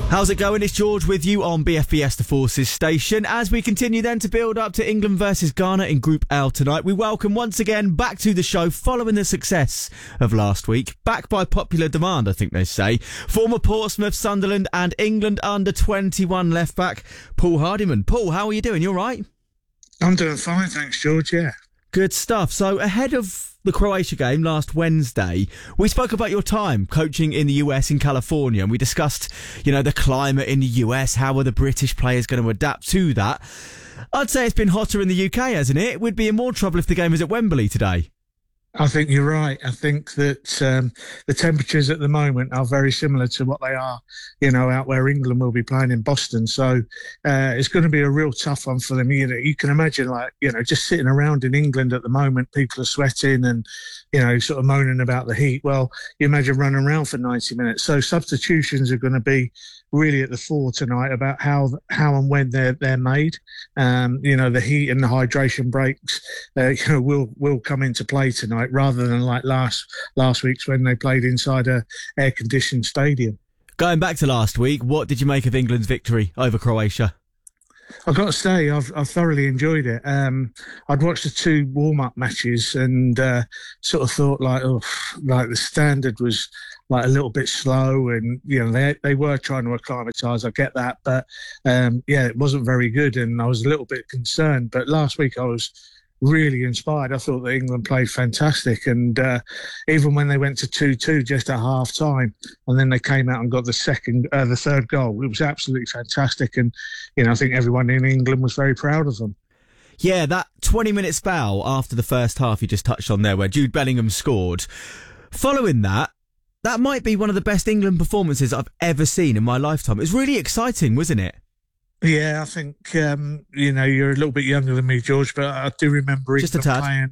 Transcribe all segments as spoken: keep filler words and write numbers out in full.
How's it going? It's George with you on B F B S The Forces station. As we continue then to build up to England versus Ghana in Group L tonight, we welcome once again back to the show following the success of last week. Back by popular demand, I think they say. Former Portsmouth, Sunderland and England under twenty-one left back, Paul Hardiman. Paul, how are you doing? You all right? I'm doing fine, thanks, George, yeah. Good stuff. So ahead of the Croatia game last Wednesday, we spoke about your time coaching in the U S, in California, and we discussed, you know, the climate in the U S, how are the British players going to adapt to that. I'd say it's been hotter in the U K, hasn't it? We'd be in more trouble if the game was at Wembley today. I think you're right. I think that um, the temperatures at the moment are very similar to what they are, you know, out where England will be playing in Boston. So uh, it's going to be a real tough one for them. You know, you can imagine, like, you know, just sitting around in England at the moment, people are sweating and, you know, sort of moaning about the heat. Well, you imagine running around for ninety minutes. So substitutions are going to be really at the fore tonight about how how and when they're they're made. Um, you know, the heat and the hydration breaks, uh, you know, will will come into play tonight, rather than like last last week's when they played inside a air conditioned stadium. Going back to last week, what did you make of England's victory over Croatia? I've got to say, I've, I've thoroughly enjoyed it. Um, I'd watched the two warm-up matches and uh, sort of thought, like, oh, like the standard was like a little bit slow, and you know they they were trying to acclimatise. I get that, but um, yeah, it wasn't very good, and I was a little bit concerned. But last week I was really inspired. I thought that England played fantastic, and uh, even when they went to two two just at half time, and then they came out and got the second, uh, the third goal, it was absolutely fantastic. And you know, I think everyone in England was very proud of them. Yeah, that twenty minute spell after the first half you just touched on there, where Jude Bellingham scored. Following that, that might be one of the best England performances I've ever seen in my lifetime. It was really exciting, wasn't it? Yeah, I think, um, you know, you're a little bit younger than me, George, but I do remember Just England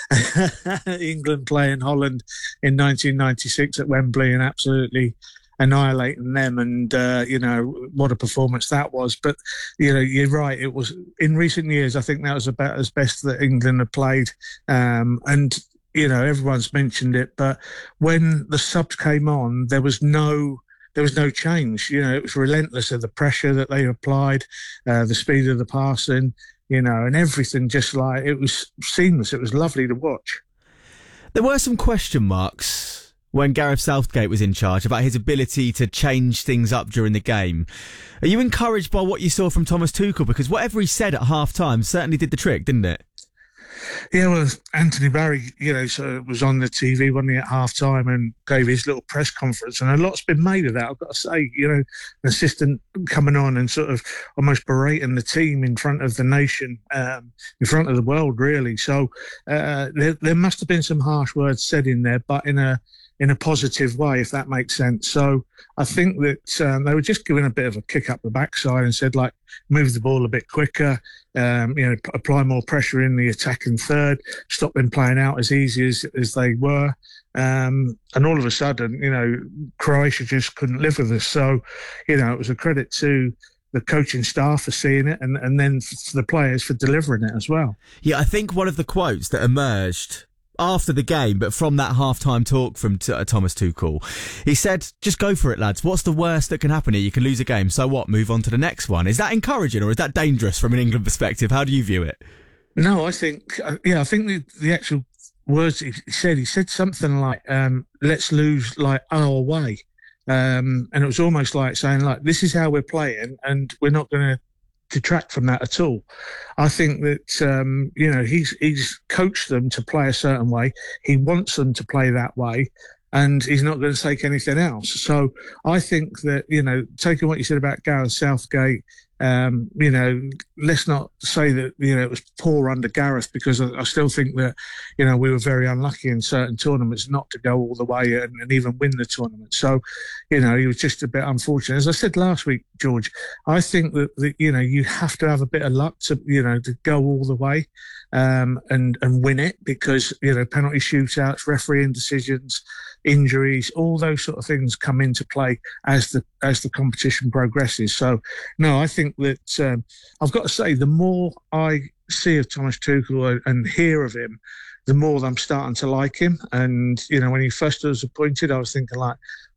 playing England playing Holland in nineteen ninety-six at Wembley and absolutely annihilating them. And, uh, you know, what a performance that was. But, you know, you're right. It was in recent years, I think that was about as best that England had played. Um, and, you know, everyone's mentioned it, but when the subs came on, there was no... There was no change. You know, it was relentless of the pressure that they applied, uh, the speed of the passing, you know, and everything just like, it was seamless. It was lovely to watch. There were some question marks when Gareth Southgate was in charge about his ability to change things up during the game. Are you encouraged by what you saw from Thomas Tuchel? Because whatever he said at half-time certainly did the trick, didn't it? Yeah, well, Anthony Barry, you know, so was on the T V, wasn't he, at half time and gave his little press conference. And a lot's been made of that, I've got to say. You know, an assistant coming on and sort of almost berating the team in front of the nation, um, in front of the world, really. So uh, there, there must have been some harsh words said in there, but in a in a positive way, if that makes sense. So I think that um, they were just giving a bit of a kick up the backside and said, like, move the ball a bit quicker, um, you know, p- apply more pressure in the attacking third, stop them playing out as easy as, as they were. Um, and all of a sudden, you know, Croatia just couldn't live with us. So, you know, it was a credit to the coaching staff for seeing it and, and then for the players for delivering it as well. Yeah, I think one of the quotes that emerged after the game, but from that half-time talk from t- uh, Thomas Tuchel, he said, just go for it, lads. What's the worst that can happen here? You can lose a game. So what? Move on to the next one. Is that encouraging or is that dangerous from an England perspective? How do you view it? No, I think, uh, yeah, I think the, the actual words he said, he said something like, um, let's lose like our way. Um, and it was almost like saying, like, this is how we're playing and we're not going to detract from that at all. I think that, um, you know, he's he's coached them to play a certain way. He wants them to play that way, and he's not going to take anything else. So I think that, you know, taking what you said about Gareth Southgate, um, you know, let's not say that, you know, it was poor under Gareth, because I, I still think that, you know, we were very unlucky in certain tournaments not to go all the way and, and even win the tournament. So, you know, he was just a bit unfortunate. As I said last week, George, I think that, that you know, you have to have a bit of luck to, you know, to go all the way um, and, and win it, because, you know, penalty shootouts, refereeing decisions, injuries, all those sort of things come into play as the as the competition progresses. So, no, I think that um, I've got to say, the more I see of Thomas Tuchel and hear of him, the more I'm starting to like him. And, you know, when he first was appointed, I was thinking like,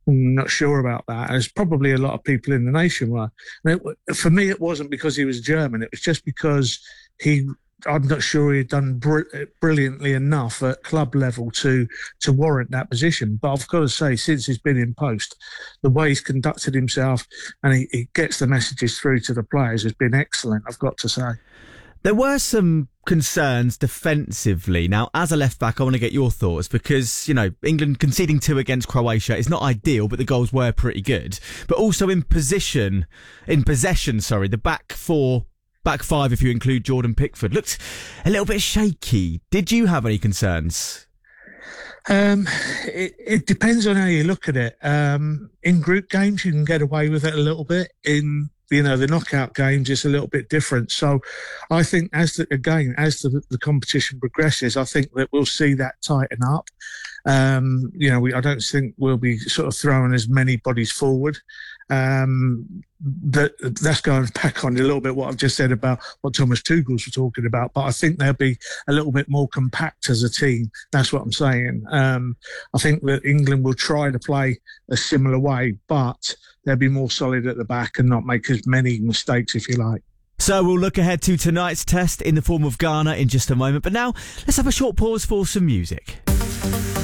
I'm not sure about that. And there's probably a lot of people in the nation were. And it, for me, it wasn't because he was German. It was just because he, I'm not sure he had done br- brilliantly enough at club level to to warrant that position. But I've got to say, since he's been in post, the way he's conducted himself and he, he gets the messages through to the players has been excellent, I've got to say. There were some concerns defensively. Now, as a left-back, I want to get your thoughts because, you know, England conceding two against Croatia is not ideal, but the goals were pretty good. But also in position, in possession, sorry, the back four, back five, if you include Jordan Pickford, looked a little bit shaky. Did you have any concerns? Um, it, it depends on how you look at it. Um, in group games, you can get away with it a little bit. In you know, the knockout games is a little bit different. So I think as the, again, as the, the competition progresses, I think that we'll see that tighten up. Um, you know, we, I don't think we'll be sort of throwing as many bodies forward. Um, that, that's going back on a little bit what I've just said about what Thomas Tuchel's were talking about. But I think they'll be a little bit more compact as a team. That's what I'm saying. Um, I think that England will try to play a similar way, but they'll be more solid at the back and not make as many mistakes, if you like. So we'll look ahead to tonight's test in the form of Ghana in just a moment. But now let's have a short pause for some music.